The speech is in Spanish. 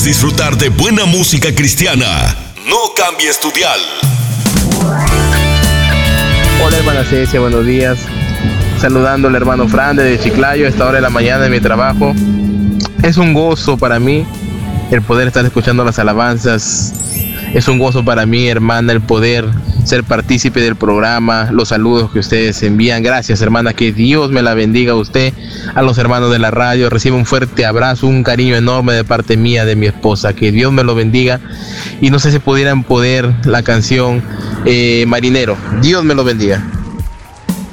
disfrutar de buena música cristiana. No cambies tu dial. Hola hermana Cecia, buenos días. Saludando al hermano Fran desde Chiclayo a esta hora de la mañana en mi trabajo. Es un gozo para mí el poder estar escuchando las alabanzas. Es un gozo para mí, hermana, el poder ser partícipe del programa, los saludos que ustedes envían. Gracias, hermana, que Dios me la bendiga a usted, a los hermanos de la radio. Recibe un fuerte abrazo, un cariño enorme de parte mía, de mi esposa. Que Dios me lo bendiga. Y no sé si pudieran poder la canción Marinero. Dios me lo bendiga.